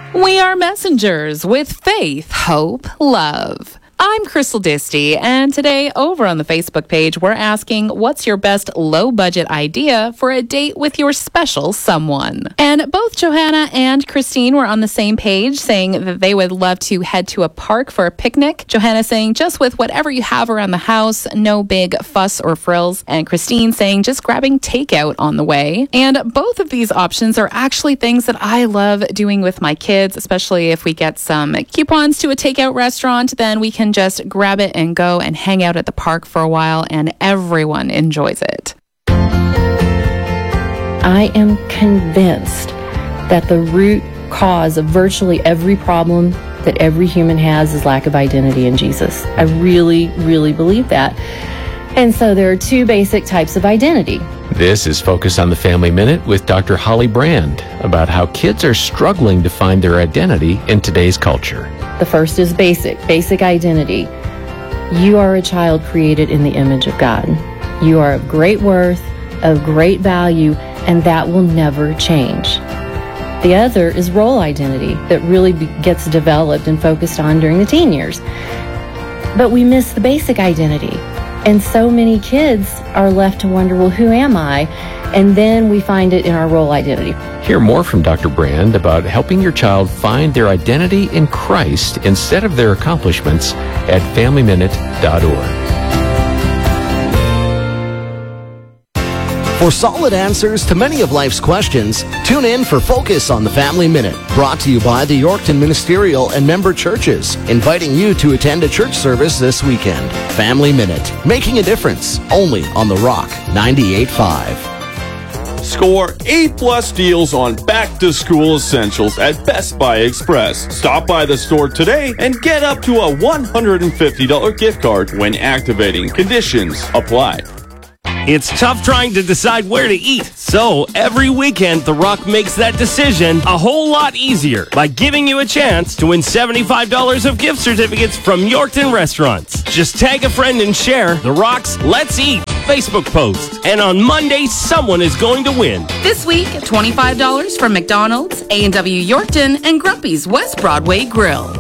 We are messengers with faith, hope, love. I'm Crystal Disty, and today over on the Facebook page, we're asking, what's your best low-budget idea for a date with your special someone? And both Johanna and Christine were on the same page, saying that they would love to head to a park for a picnic. Johanna saying, just with whatever you have around the house, no big fuss or frills. And Christine saying, just grabbing takeout on the way. And both of these options are actually things that I love doing with my kids, especially if we get some coupons to a takeout restaurant, then we can just grab it and go and hang out at the park for a while, and everyone enjoys it. I am convinced that the root cause of virtually every problem that every human has is lack of identity in Jesus. I really, really believe that. And so there are two basic types of identity. This is Focus on the Family Minute with Dr. Holly Brand about how kids are struggling to find their identity in today's culture. The first is basic identity. You are a child created in the image of God. You are of great worth, of great value, and that will never change. The other is role identity that really gets developed and focused on during the teen years. But we miss the basic identity. And so many kids are left to wonder, well, who am I? And then we find it in our role identity. Hear more from Dr. Brand about helping your child find their identity in Christ instead of their accomplishments at FamilyMinute.org. For solid answers to many of life's questions, tune in for Focus on the Family Minute, brought to you by the Yorkton Ministerial and member churches, inviting you to attend a church service this weekend. Family Minute, making a difference, only on The Rock 98.5. Score A+ deals on back-to-school essentials at Best Buy Express. Stop by the store today and get up to a $150 gift card when activating. Conditions apply. It's tough trying to decide where to eat. So every weekend, The Rock makes that decision a whole lot easier by giving you a chance to win $75 of gift certificates from Yorkton Restaurants. Just tag a friend and share The Rock's Let's Eat Facebook post. And on Monday, someone is going to win. This week, $25 from McDonald's, A&W Yorkton, and Grumpy's West Broadway Grill.